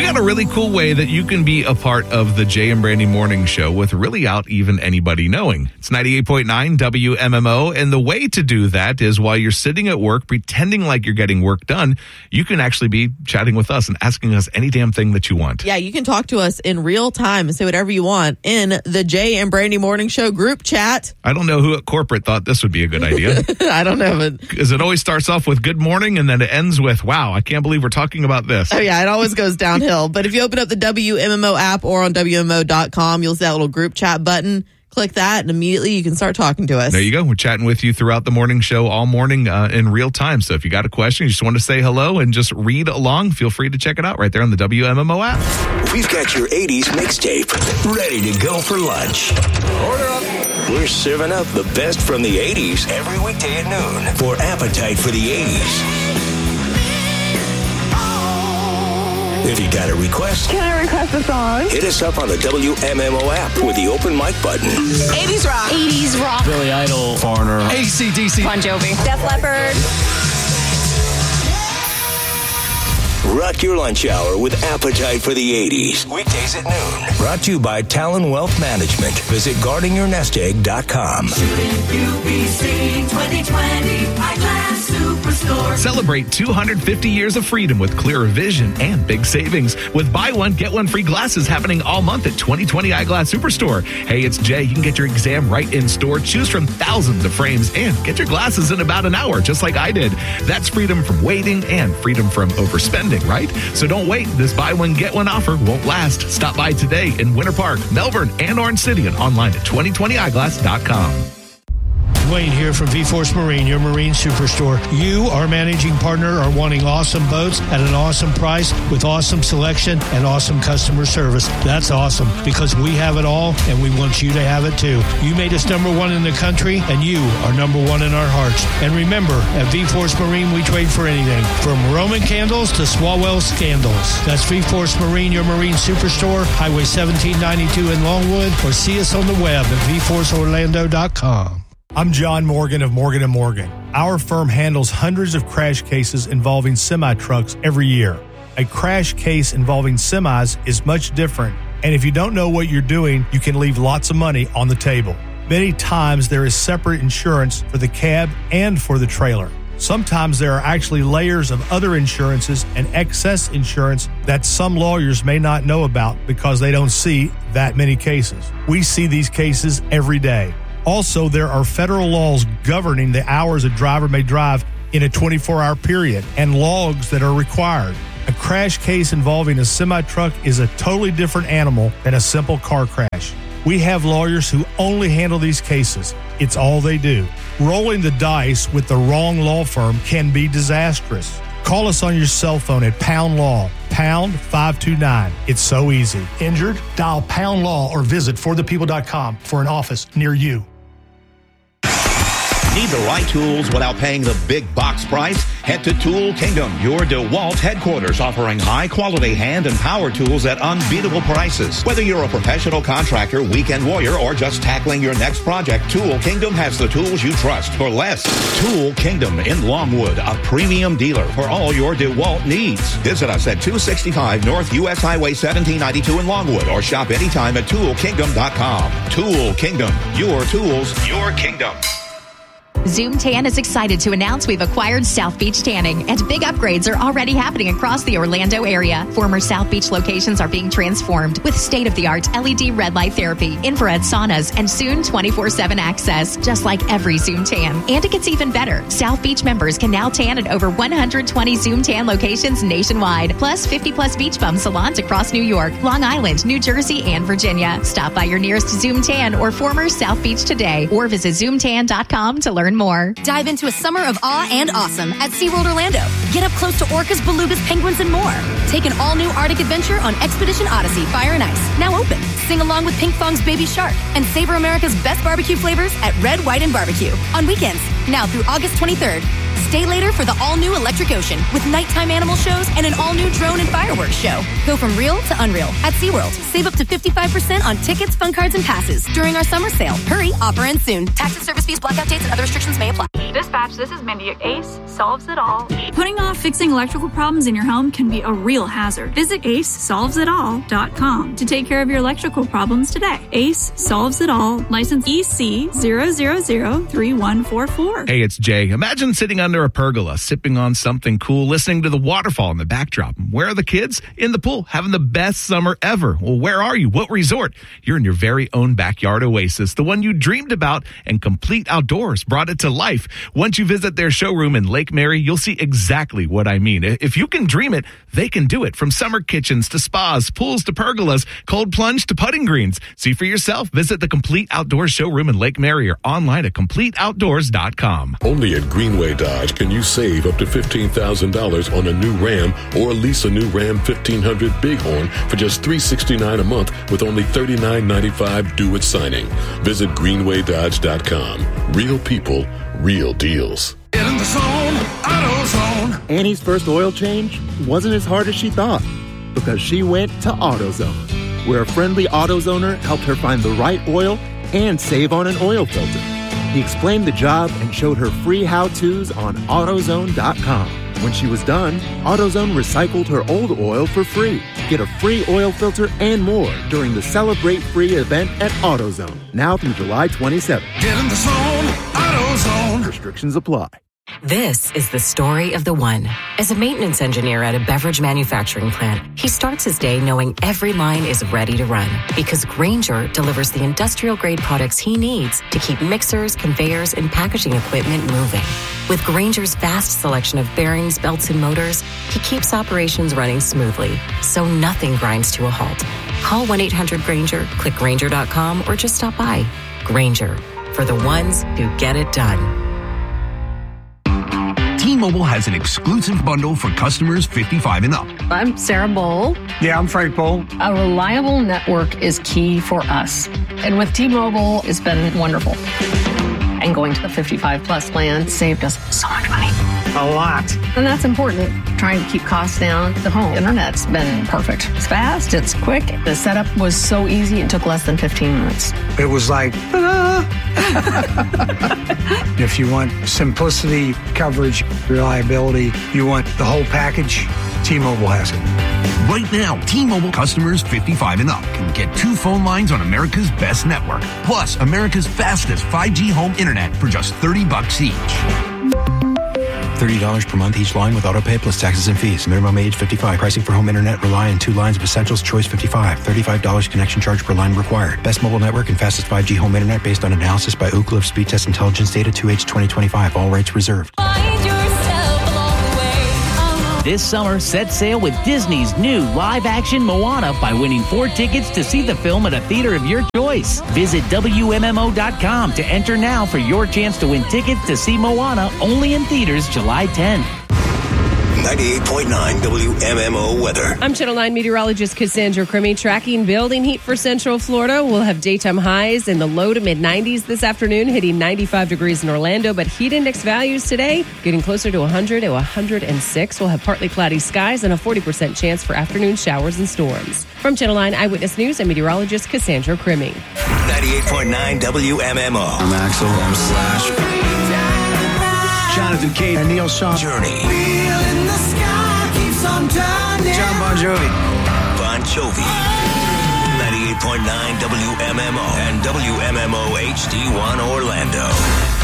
got a really cool way that you can be a part of the Jay and Brandy Morning Show without even anybody knowing. It's 98.9 WMMO, and the way to do that is while you're sitting at work pretending like you're getting work done, you can actually be chatting with us and asking us any damn thing that you want. Yeah, you can talk to us in real time and say whatever you want in the Jay and Brandy Morning Show group chat. I don't know who at corporate thought this would be a good idea. I don't know. Because it always starts off with good morning and then it ends with, wow, I can't believe we're talking about this. Oh, yeah, it always goes downhill. But if you open up the WMMO app or on WMMO.com, you'll see that little group chat button. Click that, and immediately you can start talking to us. There you go. We're chatting with you throughout the morning show all morning in real time. So if you got a question, you just want to say hello and just read along, feel free to check it out right there on the WMMO app. We've got your 80s mixtape ready to go for lunch. Order up. We're serving up the best from the 80s every weekday at noon for Appetite for the 80s. If you got a request, can I request a song? Hit us up on the WMMO app with the open mic button. 80s rock. 80s rock. Billy Idol. Foreigner. AC/DC. Bon Jovi. Def Leppard. Rock your lunch hour with Appetite for the 80s. Weekdays at noon. Brought to you by Talon Wealth Management. Visit guardingyournestegg.com. UBC 2020 Eyeglass Superstore. Celebrate 250 years of freedom with clearer vision and big savings with buy one, get one free glasses happening all month at 2020 Eyeglass Superstore. Hey, it's Jay. You can get your exam right in store. Choose from thousands of frames and get your glasses in about an hour, just like I did. That's freedom from waiting and freedom from overspending, right? So don't wait. This buy one, get one offer won't last. Stop by today in Winter Park, Melbourne, and Orange City and online at 2020eyeglass.com. Wayne here from V-Force Marine, your marine superstore. You, our managing partner, are wanting awesome boats at an awesome price with awesome selection and awesome customer service. That's awesome because we have it all and we want you to have it too. You made us number one in the country and you are number one in our hearts. And remember, at V-Force Marine, we trade for anything from Roman candles to Swalwell scandals. That's V-Force Marine, your marine superstore, Highway 1792 in Longwood, or see us on the web at vforceorlando.com. I'm John Morgan of Morgan & Morgan. Our firm handles hundreds of crash cases involving semi-trucks every year. A crash case involving semis is much different, and if you don't know what you're doing, you can leave lots of money on the table. Many times there is separate insurance for the cab and for the trailer. Sometimes there are actually layers of other insurances and excess insurance that some lawyers may not know about because they don't see that many cases. We see these cases every day. Also, there are federal laws governing the hours a driver may drive in a 24-hour period and logs that are required. A crash case involving a semi-truck is a totally different animal than a simple car crash. We have lawyers who only handle these cases. It's all they do. Rolling the dice with the wrong law firm can be disastrous. Call us on your cell phone at Pound Law, pound 529. It's so easy. Injured? Dial Pound Law or visit forthepeople.com for an office near you. Need the right tools without paying the big box price? Head to Tool Kingdom, your DeWalt headquarters, offering high-quality hand and power tools at unbeatable prices. Whether you're a professional contractor, weekend warrior, or just tackling your next project, Tool Kingdom has the tools you trust for less. Tool Kingdom in Longwood, a premium dealer for all your DeWalt needs. Visit us at 265 North U.S. Highway 1792 in Longwood, or shop anytime at ToolKingdom.com. Tool Kingdom, your tools, your kingdom. Zoom Tan is excited to announce we've acquired South Beach Tanning, and big upgrades are already happening across the Orlando area. Former South Beach locations are being transformed with state-of-the-art LED red light therapy, infrared saunas, and soon 24/7 access, just like every Zoom Tan. And it gets even better. South Beach members can now tan at over 120 Zoom Tan locations nationwide, plus 50-plus beach bum salons across New York, Long Island, New Jersey, and Virginia. Stop by your nearest Zoom Tan or former South Beach today, or visit zoomtan.com to learn more. Dive into a summer of awe and awesome at SeaWorld Orlando. Get up close to orcas, belugas, penguins, and more. Take an all-new Arctic adventure on Expedition Odyssey Fire and Ice, now open. Sing along with Pink Fong's Baby Shark and savor America's best barbecue flavors at Red, White, and Barbecue on weekends, now through August 23rd. Stay later for the all-new Electric Ocean with nighttime animal shows and an all-new drone and fireworks show. Go from real to unreal at SeaWorld. Save up to 55% on tickets, fun cards, and passes during our summer sale. Hurry, offer ends soon. Tax and service fees, blackout dates, and other restrictions may apply. Dispatch, this is Mindy. ACE solves it all. Putting off fixing electrical problems in your home can be a real hazard. Visit acesolvesit.all.com to take care of your electrical problems today. ACE Solves It All. License EC 0003144. Hey, it's Jay. Imagine sitting under a pergola, sipping on something cool, listening to the waterfall in the backdrop. Where are the kids? In the pool, having the best summer ever. Well, where are you? What resort? You're in your very own backyard oasis, the one you dreamed about, and Complete Outdoors brought it to life. Once you visit their showroom in Lake Mary, you'll see exactly what I mean. If you can dream it, they can do it. From summer kitchens to spas, pools to pergolas, cold plunge to putting greens. See for yourself. Visit the Complete Outdoors showroom in Lake Mary or online at CompleteOutdoors.com. Only at Greenway Dodge can you save up to $15,000 on a new Ram or lease a new Ram 1500 Bighorn for just $369 a month with only $39.95 due at signing. Visit GreenwayDodge.com. Real people, real deals. Get in the zone, AutoZone. Annie's first oil change wasn't as hard as she thought because she went to AutoZone, where a friendly AutoZoner helped her find the right oil and save on an oil filter. He explained the job and showed her free how-tos on AutoZone.com. When she was done, AutoZone recycled her old oil for free. Get a free oil filter and more during the Celebrate Free event at AutoZone, now through July 27th. Get in the zone, AutoZone. Restrictions apply. This is the story of the one. As a maintenance engineer at a beverage manufacturing plant, he starts his day knowing every line is ready to run because Grainger delivers the industrial-grade products he needs to keep mixers, conveyors, and packaging equipment moving. With Grainger's vast selection of bearings, belts, and motors, he keeps operations running smoothly, so nothing grinds to a halt. Call 1-800-GRAINGER, click Grainger.com, or just stop by. Grainger, for the ones who get it done. T-Mobile has an exclusive bundle for customers 55 and up. I'm Sarah Bowl. Yeah, I'm Frank Bowl. A reliable network is key for us. And with T-Mobile, it's been wonderful. And going to the 55 plus plan saved us so much money. A lot. And that's important. Trying to keep costs down. The home internet's been perfect. It's fast, it's quick. The setup was so easy, it took less than 15 minutes. It was like, if you want simplicity, coverage, reliability, you want the whole package, T-Mobile has it. Right now, T-Mobile customers 55 and up can get 2 phone lines on America's best network, plus America's fastest 5G home internet for just $30 each. $30 per month each line with autopay plus taxes and fees. Minimum age 55. Pricing for home internet rely on 2 lines of Essentials Choice 55. $35 connection charge per line required. Best mobile network and fastest 5G home internet based on analysis by Ookla of Speed Test Intelligence data 2H 2025. All rights reserved. This summer, set sail with Disney's new live-action Moana by winning 4 tickets to see the film at a theater of your choice. Visit WMMO.com to enter now for your chance to win tickets to see Moana only in theaters July 10th. 98.9 WMMO weather. I'm Channel 9 meteorologist Cassandra Crimmy. Tracking building heat for Central Florida. We'll have daytime highs in the low to mid-90s this afternoon, hitting 95 degrees in Orlando. But heat index values today getting closer to 100 to 106. We'll have partly cloudy skies and a 40% chance for afternoon showers and storms. From Channel 9 Eyewitness News, I'm meteorologist Cassandra Crimmy. 98.9 WMMO. I'm Axel. I'm Slash. Jonathan Cade and Neil Sean. Journey. John Bon Jovi. Bon Jovi. 98.9 WMMO and WMMO HD1 Orlando.